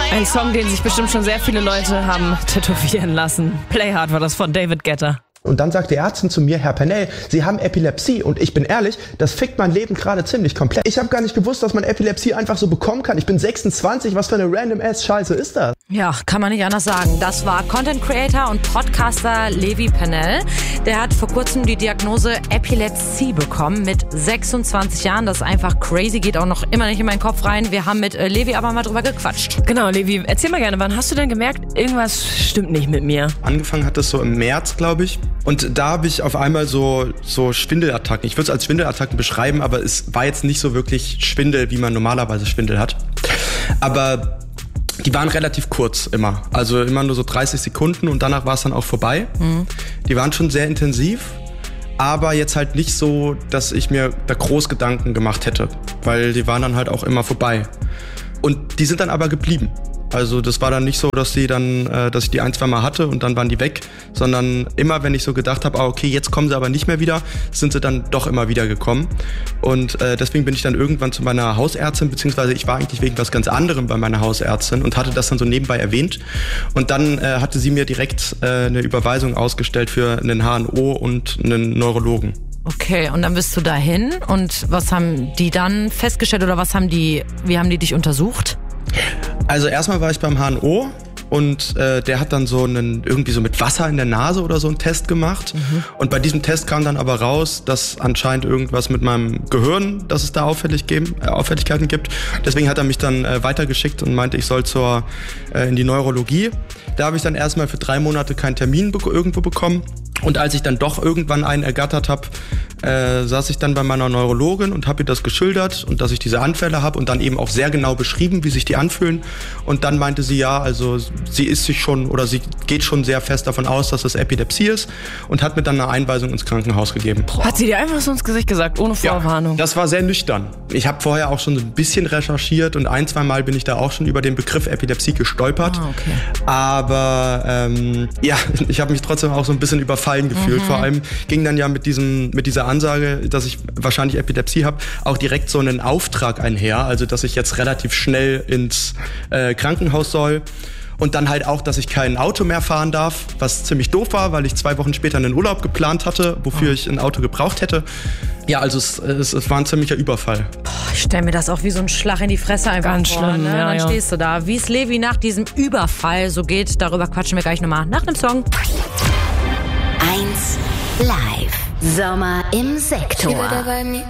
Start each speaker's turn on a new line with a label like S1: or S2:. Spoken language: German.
S1: Ein Song, den sich bestimmt schon sehr viele Leute haben tätowieren lassen. Play Hard war das von David Guetta.
S2: Und dann sagt die Ärztin zu mir, Herr Pennell, Sie haben Epilepsie. Und ich bin ehrlich, das fickt mein Leben gerade ziemlich komplett. Ich habe gar nicht gewusst, dass man Epilepsie einfach so bekommen kann. Ich bin 26, was für eine random-ass-Scheiße ist das?
S3: Ja, kann man nicht anders sagen. Das war Content Creator und Podcaster Levi Pennell. Der hat vor kurzem die Diagnose Epilepsie bekommen mit 26 Jahren. Das ist einfach crazy, geht auch noch immer nicht in meinen Kopf rein. Wir haben mit Levi aber mal drüber gequatscht.
S1: Genau, Levi, erzähl mal gerne, wann hast du denn gemerkt, irgendwas stimmt nicht mit mir?
S4: Angefangen hat das so im März, glaube ich. Und da habe ich auf einmal so Schwindelattacken. Ich würde es als Schwindelattacken beschreiben, aber es war jetzt nicht so wirklich Schwindel, wie man normalerweise Schwindel hat. Aber die waren relativ kurz immer. Also immer nur so 30 Sekunden und danach war es dann auch vorbei. Mhm. Die waren schon sehr intensiv, aber jetzt halt nicht so, dass ich mir da groß Gedanken gemacht hätte. Weil die waren dann halt auch immer vorbei. Und die sind dann aber geblieben. Also das war dann nicht so, dass ich die ein, zwei Mal hatte und dann waren die weg, sondern immer, wenn ich so gedacht habe, okay, jetzt kommen sie aber nicht mehr wieder, sind sie dann doch immer wieder gekommen. Und deswegen bin ich dann irgendwann zu meiner Hausärztin, beziehungsweise ich war eigentlich wegen was ganz anderem bei meiner Hausärztin und hatte das dann so nebenbei erwähnt. Und dann hatte sie mir direkt eine Überweisung ausgestellt für einen HNO und einen Neurologen.
S3: Okay, und dann bist du dahin und was haben die dann festgestellt oder wie haben die dich untersucht?
S4: Also erstmal war ich beim HNO und der hat dann irgendwie so mit Wasser in der Nase oder so einen Test gemacht. Mhm. Und bei diesem Test kam dann aber raus, dass anscheinend irgendwas mit meinem Gehirn, dass es da Auffälligkeiten gibt. Deswegen hat er mich dann weitergeschickt und meinte, ich soll in die Neurologie. Da habe ich dann erstmal für 3 Monate keinen Termin irgendwo bekommen. Und als ich dann doch irgendwann einen ergattert habe, saß ich dann bei meiner Neurologin und habe ihr das geschildert und dass ich diese Anfälle habe und dann eben auch sehr genau beschrieben, wie sich die anfühlen. Und dann meinte sie, ja, also sie geht schon sehr fest davon aus, dass das Epilepsie ist und hat mir dann eine Einweisung ins Krankenhaus gegeben.
S1: Hat sie dir einfach so ins Gesicht gesagt, ohne Vorwarnung?
S4: Ja, das war sehr nüchtern. Ich habe vorher auch schon ein bisschen recherchiert und 1-2 Mal bin ich da auch schon über den Begriff Epilepsie gestolpert.
S3: Ah, okay.
S4: Aber ich habe mich trotzdem auch so ein bisschen überfallen gefühlt. Vor allem ging dann ja mit dieser Ansage, dass ich wahrscheinlich Epilepsie habe, auch direkt so einen Auftrag einher. Also dass ich jetzt relativ schnell ins Krankenhaus soll. Und dann halt auch, dass ich kein Auto mehr fahren darf, was ziemlich doof war, weil ich 2 Wochen später einen Urlaub geplant hatte, wofür ich ein Auto gebraucht hätte. Ja, also es war ein ziemlicher Überfall.
S3: Boah, ich stelle mir das auch wie so ein Schlag in die Fresse einfach
S1: ganz
S3: vor.
S1: Schlimm,
S3: ne?
S1: ja,
S3: Dann stehst du da. Wie es Levi nach diesem Überfall so geht, darüber quatschen wir gleich nochmal nach einem Song.
S5: 1 Live. Sommer im Sektor.